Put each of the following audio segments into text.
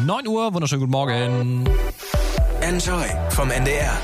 9 Uhr, wunderschönen guten Morgen. Enjoy vom NDR.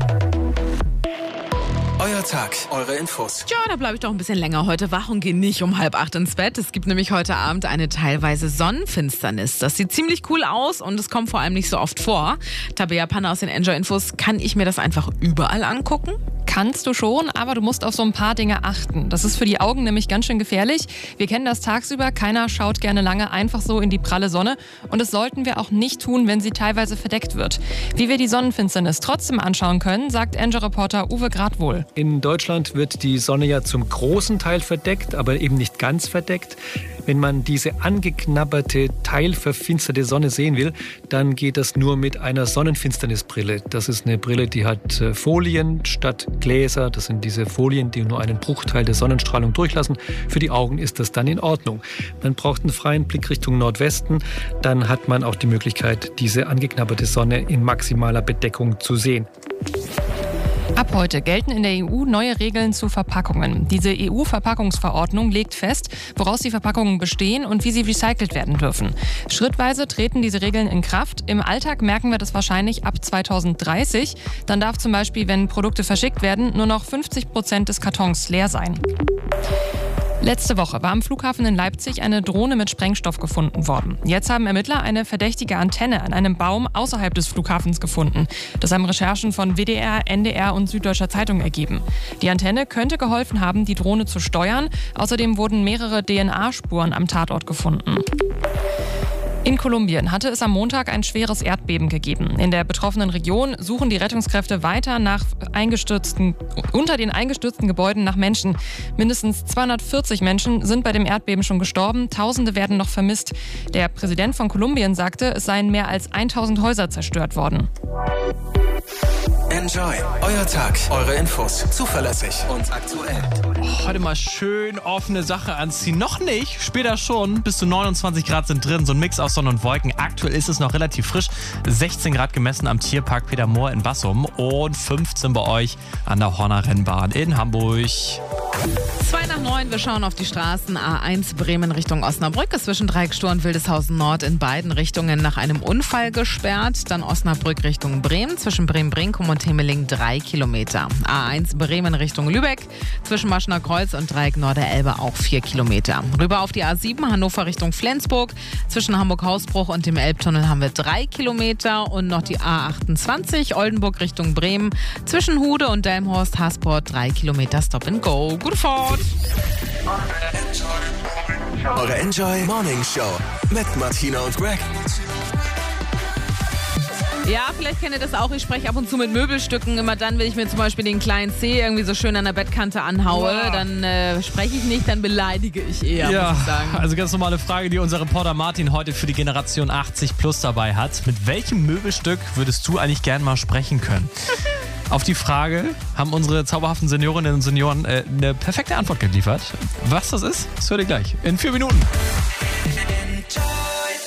Euer Tag, eure Infos. Tja, da bleibe ich doch ein bisschen länger heute wach und gehe nicht um 7:30 ins Bett. Es gibt nämlich heute Abend eine teilweise Sonnenfinsternis. Das sieht ziemlich cool aus und es kommt vor allem nicht so oft vor. Tabea Panner aus den Enjoy-Infos, kann ich mir das einfach überall angucken? Kannst du schon, aber du musst auf so ein paar Dinge achten. Das ist für die Augen nämlich ganz schön gefährlich. Wir kennen das tagsüber, keiner schaut gerne lange einfach so in die pralle Sonne. Und das sollten wir auch nicht tun, wenn sie teilweise verdeckt wird. Wie wir die Sonnenfinsternis trotzdem anschauen können, sagt Enjoy-Reporter Uwe Gradwohl. In Deutschland wird die Sonne ja zum großen Teil verdeckt, aber eben nicht ganz verdeckt. Wenn man diese angeknabberte, teilverfinsterte Sonne sehen will, dann geht das nur mit einer Sonnenfinsternisbrille. Das ist eine Brille, die hat Folien statt Gläser. Das sind diese Folien, die nur einen Bruchteil der Sonnenstrahlung durchlassen. Für die Augen ist das dann in Ordnung. Man braucht einen freien Blick Richtung Nordwesten. Dann hat man auch die Möglichkeit, diese angeknabberte Sonne in maximaler Bedeckung zu sehen. Ab heute gelten in der EU neue Regeln zu Verpackungen. Diese EU-Verpackungsverordnung legt fest, woraus die Verpackungen bestehen und wie sie recycelt werden dürfen. Schrittweise treten diese Regeln in Kraft. Im Alltag merken wir das wahrscheinlich ab 2030. Dann darf zum Beispiel, wenn Produkte verschickt werden, nur noch 50% des Kartons leer sein. Letzte Woche war am Flughafen in Leipzig eine Drohne mit Sprengstoff gefunden worden. Jetzt haben Ermittler eine verdächtige Antenne an einem Baum außerhalb des Flughafens gefunden. Das haben Recherchen von WDR, NDR und Süddeutscher Zeitung ergeben. Die Antenne könnte geholfen haben, die Drohne zu steuern. Außerdem wurden mehrere DNA-Spuren am Tatort gefunden. In Kolumbien hatte es am Montag ein schweres Erdbeben gegeben. In der betroffenen Region suchen die Rettungskräfte weiter unter den eingestürzten Gebäuden nach Menschen. Mindestens 240 Menschen sind bei dem Erdbeben schon gestorben. Tausende werden noch vermisst. Der Präsident von Kolumbien sagte, es seien mehr als 1000 Häuser zerstört worden. Enjoy, euer Tag, eure Infos. Zuverlässig und aktuell. Heute mal schön offene Sache anziehen. Noch nicht, später schon. Bis zu 29 Grad sind drin. So ein Mix aus Sonne und Wolken. Aktuell ist es noch relativ frisch. 16 Grad gemessen am Tierpark Peter Mohr in Bassum und 15 bei euch an der Horner Rennbahn in Hamburg. 8:02, wir schauen auf die Straßen. A1 Bremen Richtung Osnabrück ist zwischen Dreieckstor und Wildeshausen Nord in beiden Richtungen nach einem Unfall gesperrt. Dann Osnabrück Richtung Bremen, zwischen Bremen-Brinkum und Temeling 3 Kilometer. A1 Bremen Richtung Lübeck, zwischen Maschner Kreuz und Dreieck Norderelbe auch 4 Kilometer. Rüber auf die A7 Hannover Richtung Flensburg, zwischen Hamburg-Hausbruch und dem Elbtunnel haben wir 3 Kilometer. Und noch die A28 Oldenburg Richtung Bremen, zwischen Hude und Delmhorst-Hasport 3 Kilometer Stop and Go. Gute Fahrt! Eure Enjoy Morning Show mit Martina und Greg. Ja, vielleicht kennt ihr das auch. Ich spreche ab und zu mit Möbelstücken. Immer dann, wenn ich mir zum Beispiel den kleinen Zeh irgendwie so schön an der Bettkante anhaue, dann spreche ich nicht, dann beleidige ich eher, muss ich sagen. Also ganz normale Frage, die unser Reporter Martin heute für die Generation 80 plus dabei hat. Mit welchem Möbelstück würdest du eigentlich gern mal sprechen können? Auf die Frage haben unsere zauberhaften Seniorinnen und Senioren eine perfekte Antwort geliefert. Was das ist, das hört ihr gleich in 4 Minuten.